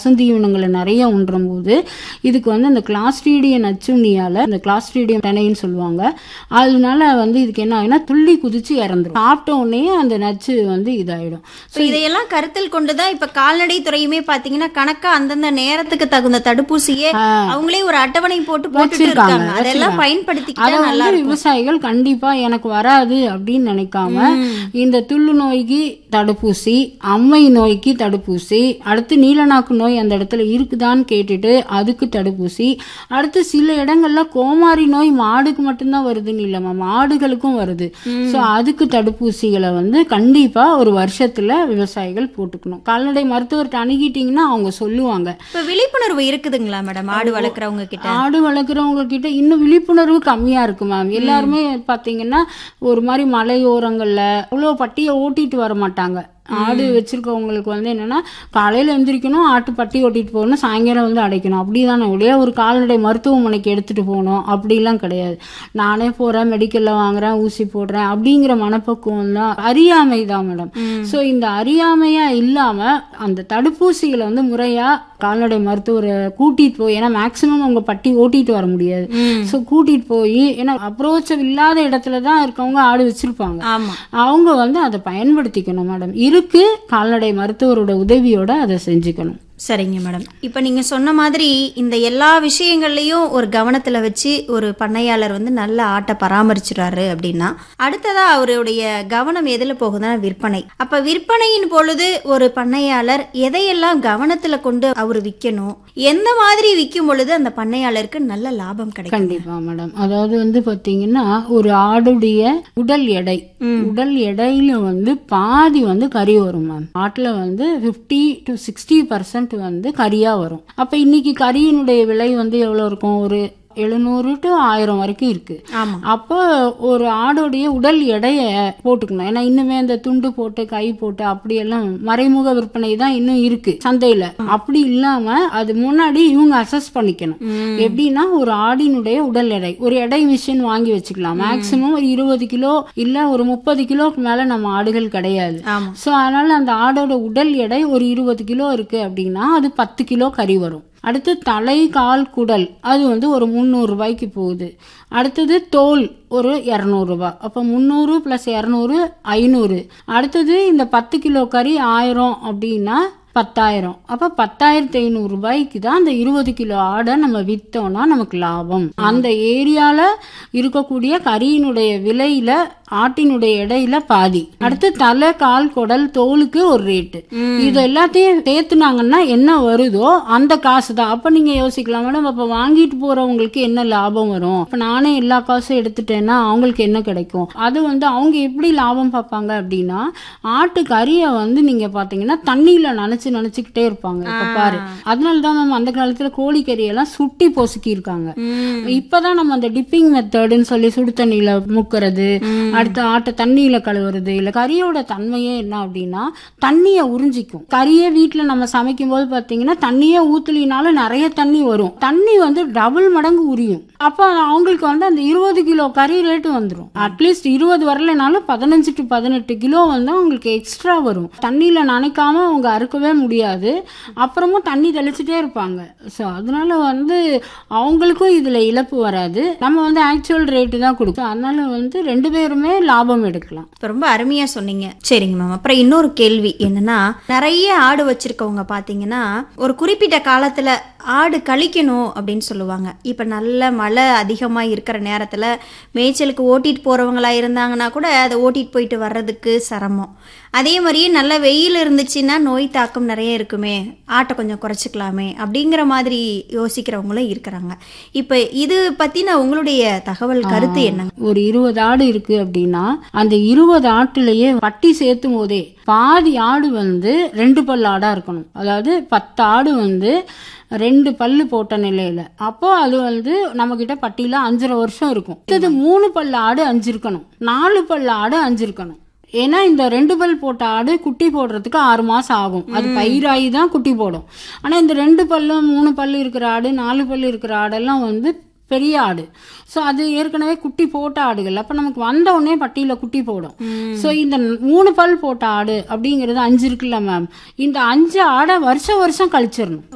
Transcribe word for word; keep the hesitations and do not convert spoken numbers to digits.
பசுந்தீவனங்களை நிறைய உண்றும் போது இதுக்கு வந்து அந்த கிளாஸ்ட்ரீடியம் நச்சுண்ணியால இந்த கிளாஸ்ட்ரீடியம் டெனைன்னு சொல்லுவாங்க. அதனால வந்து இதுக்கு என்ன ஆகுனா துள்ளி குதிச்சு இறந்துடும். சாப்பிட்ட உடனே அந்த நச்சு வந்து இதாயிடும். ஸோ இதையெல்லாம் கருத்தில் கொண்டுதான் இப்ப கால்நடை துறையுமே பாத்தீங்கன்னா கணக்கா அந்தந்த நேரத்துக்கு தகுந்த தடுப்பூசியே அவங்களே ஒரு அட்டவணை போட்டு போட்டுட்டு இருக்காங்க. அதெல்லாம் பயன்படுத்திக்கிட்டா நல்லா இருக்கும். விவசாயிகள் கண்டிப்பா எனக்கு வராது அப்படின்னு நினைக்காம இந்த துள்ளு நோய்க்கு தடுப்பூசி, அம்மை நோய்க்கு தடுப்பூசி, அடுத்து நீலநாக்கு நோய் அந்த இடத்துல இருக்குதான்னு கேட்டுட்டு அதுக்கு தடுப்பூசி, அடுத்து சில இடங்கள்ல கோமாரி நோய் மாடுக்கு மட்டும்தான் வருதுன்னு இல்லம்மா, மாடுகளுக்கும் வருது. சோ அதுக்கு தடுப்பூசிகளை வந்து கண்டிப்பா ஒரு வருஷத்துல விவசாயிகள் போட்டுக்கணும். கால்நடை மருத்துவர்கிட்ட அணுகிட்டீங்கன்னா அவங்க சொல்லுவாங்க. இப்ப விழிப்புணர்வு இருக்குதுங்களா மேடம் ஆடு வளர்க்குறவங்க கிட்ட? ஆடு வளர்க்குறவங்க கிட்ட இன்னும் விழிப்புணர்வு கம்மியா இருக்கு மேம். எல்லாருமே பாத்தீங்கன்னா ஒரு மாதிரி மலையோரங்கள்ல அவ்வளவு பட்டியை ஓட்டிட்டு வர மாட்டாங்க. ஆடு வச்சிருக்கவங்களுக்கு வந்து என்னன்னா காலையில எந்திரிக்கணும், ஆட்டு பட்டி ஓட்டிட்டு போகணும், சாயங்காலம் வந்து அடைக்கணும், அப்படிதானே ஒழிய ஒரு கால்நடை மருத்துவமனைக்கு எடுத்துட்டு போகணும் அப்படிலாம் கிடையாது. நானே போறேன், மெடிக்கல்ல வாங்குறேன், ஊசி போடுறேன் அப்படிங்கிற மனப்பக்குவம் தான், அறியாமை தான் மேடம். சோ இந்த அறியாமையா இல்லாம அந்த தடுப்பூசிகளை வந்து முறையா கால்நடை மருத்துவரை கூட்டிட்டு போய், ஏன்னா மேக்சிமம் அவங்க பட்டி ஓட்டிட்டு வர முடியாது. சோ கூட்டிட்டு போய், ஏன்னா அப்ரோச் இல்லாத இடத்துலதான் இருக்கவங்க ஆடு வச்சிருப்பாங்க, அவங்க வந்து அதை பயன்படுத்திக்கணும் மேடம். இருக்கு கால்நடை மருத்துவரோட உதவியோட அதை செஞ்சுக்கணும். சரிங்க மேடம். இப்போ நீங்க சொன்ன மாதிரி இந்த எல்லா விஷயங்கள்லயும் ஒரு கவனத்துல வச்சு ஒரு பண்ணையாளர் வந்து நல்ல ஆட்டை பராமரிச்சுறாரு அப்படின்னா அடுத்ததா அவருடைய கவனம் எதுல போகுதுன்னா விற்பனை. அப்ப விற்பனையின் பொழுது ஒரு பண்ணையாளர் எதையெல்லாம் கவனத்துல கொண்டு அவரு விற்கணும், எந்த மாதிரி விற்கும் பொழுது அந்த பண்ணையாளருக்கு நல்ல லாபம் கிடைக்கும்? கண்டிப்பா மேடம். அதாவது வந்து பாத்தீங்கன்னா ஒரு ஆடுடைய உடல் எடை, உடல் எடையில வந்து பாதி வந்து கறி வரும் மேம். ஆட்டுல வந்து பிப்டி டு சிக்ஸ்டி பர்சன்ட் வந்து கறியா வரும். அப்ப இன்னைக்கு கறியினுடைய விலை வந்து எவ்வளவு இருக்கும்? ஒரு எழுநூறு டு ஆயிரம் வரைக்கும் இருக்கு. அப்போ ஒரு ஆடோடைய உடல் எடைய போட்டுக்கணும். ஏன்னா இன்னுமே இந்த துண்டு போட்டு கை போட்டு அப்படியெல்லாம் மறைமுக விற்பனை தான் இன்னும் இருக்கு சந்தையில. அப்படி இல்லாம அது முன்னாடி இவங்க அசஸ் பண்ணிக்கணும். எப்படின்னா ஒரு ஆடினுடைய உடல் எடை, ஒரு எடை மிஷின் வாங்கி வச்சுக்கலாம். மேக்சிமம் ஒரு இருபது கிலோ இல்ல ஒரு முப்பது கிலோக்கு மேல நம்ம ஆடுகள் கிடையாது. சோ அதனால அந்த ஆடோட உடல் எடை ஒரு இருபது கிலோ இருக்கு அப்படின்னா அது பத்து கிலோ கறி வரும். அடுத்து தலை, கால், குடல் அது வந்து ஒரு முந்நூறு ரூபாய்க்கு போகுது. அடுத்தது தோல் ஒரு இருநூறு ரூபாய். அப்ப முந்நூறு பிளஸ் இருநூறு ஐநூறு. அடுத்தது இந்த பத்து கிலோ கறி ஆயிரம் அப்படின்னா பத்தாயிரம். அப்ப பத்தாயிரத்தி ஐநூறு ரூபாய்க்கு தான் அந்த இருபது கிலோ ஆடை நம்ம வித்தோம்னா நமக்கு லாபம். அந்த ஏரியால இருக்கக்கூடிய கறியினுடைய விலையில ஆட்டினுடைய எடையில பாதி. அடுத்து தலை, கால், குடல், தோலுக்கு ஒரு ரேட்டு. இது எல்லாத்தையும் சேர்த்துனாங்கன்னா என்ன வருதோ அந்த காசு தான். அப்ப நீங்க யோசிக்கலாம் மேடம், அப்ப வாங்கிட்டு போறவங்களுக்கு என்ன லாபம் வரும்? அப்ப நானே எல்லா காசும் எடுத்துட்டேன்னா அவங்களுக்கு என்ன கிடைக்கும்? அது வந்து அவங்க எப்படி லாபம் பார்ப்பாங்க அப்படின்னா ஆட்டு கறியை வந்து நீங்க பாத்தீங்கன்னா தண்ணியில நினைச்சு நினைச்சுக்கிட்டே இருப்பாங்க. இப்ப பாரு, அதனாலதான் நம்ம அந்த காலத்துல கோழிக்கறியெல்லாம் சுட்டி பொசுக்கி இருக்காங்க. இப்பதான் நம்ம அந்த டிப்பிங் மெத்தட்னு சொல்லி சுடு தண்ணியில முக்கிறது, அடுத்து ஆட்டை தண்ணியில கழுவுறது. இல்ல கறியோட தன்மையே என்ன அப்படின்னா தண்ணிய உறிஞ்சிக்கும். கறியே வீட்டுல நம்ம சமைக்கும் போது பாத்தீங்கன்னா தண்ணியே ஊத்துலினாலும் நிறைய தண்ணி வரும், தண்ணி வந்து டபுள் மடங்கு உரியும். அப்ப அவங்களுக்கு வந்து அந்த இருபது கிலோ கறி ரேட்டு வந்துடும். அட்லீஸ்ட் இருபது வரலனாலும் பதினஞ்சு டு பதினெட்டு கிலோ வந்து அவங்களுக்கு எக்ஸ்ட்ரா வரும். தண்ணியில நனைக்காம அவங்க அறுக்கவே முடியாது, அப்புறமும் தண்ணி தெளிச்சுட்டே இருப்பாங்க. ஸோ அதனால வந்து அவங்களுக்கும் இதுல இழப்பு வராது, நம்ம வந்து ஆக்சுவல் ரேட்டு தான் கொடுக்கும். அதனால வந்து ரெண்டு பேருமே லாபம் எடுக்கலாம். ரொம்ப அருமையா சொன்னீங்க. சரிங்க மேம். அப்புறம் இன்னொரு கேள்வி என்னன்னா, நிறைய ஆடு வச்சிருக்கவங்க பாத்தீங்கன்னா ஒரு குறிப்பிட்ட காலத்துல ஆடு கழிக்கணும் அப்படின்னு சொல்லுவாங்க. இப்ப நல்ல மழை அதிகமா இருக்கிற நேரத்துல மேய்ச்சலுக்கு ஓட்டிட்டு போறவங்களா இருந்தாங்கன்னா கூட அதை ஓட்டிட்டு போயிட்டு வர்றதுக்கு சிரமம். அதே மாதிரியே நல்ல வெயில் இருந்துச்சுன்னா நோய் தாக்கம் நிறைய இருக்குமே, ஆட்டை கொஞ்சம் குறைச்சிக்கலாமே அப்படிங்கிற மாதிரி யோசிக்கிறவங்களும் இருக்கிறாங்க. இப்ப இது பத்தின உங்களுடைய தகவல் கருத்து என்ன? ஒரு இருபது ஆடு இருக்கு அப்படின்னா அந்த இருபது ஆட்டுலயே பட்டி சேர்த்தும் போதே பாதி ஆடு வந்து ரெண்டு பல் ஆடா இருக்கணும். அதாவது பத்து ஆடு வந்து ரெண்டு பல்லு போட்ட நிலையில, அப்போ அது வந்து நம்ம கிட்ட பட்டியில அஞ்சரை வருஷம் இருக்கும். இது மூணு பல்லு ஆடு அஞ்சு இருக்கணும், நாலு பல்லு ஆடு அஞ்சு இருக்கணும். ஏன்னா இந்த ரெண்டு பல் போட்ட ஆடு குட்டி போடுறதுக்கு ஆறு மாசம் ஆகும், அது பயிராகி தான் குட்டி போடும். ஆனா இந்த ரெண்டு பல்லு மூணு பல்லு இருக்கிற ஆடு நாலு பல்லு இருக்கிற ஆடெல்லாம் வந்து பெரிய ஆடு. ஸோ அது ஏற்கனவே குட்டி போட்ட ஆடுகள், அப்ப நமக்கு வந்த உடனே பட்டியல குட்டி போடும். ஸோ இந்த மூணு பல் போட்ட ஆடு அப்படிங்கிறது அஞ்சு இருக்குல்ல மேம், இந்த அஞ்சு ஆடை வருஷம் வருஷம் கழிச்சிடணும்.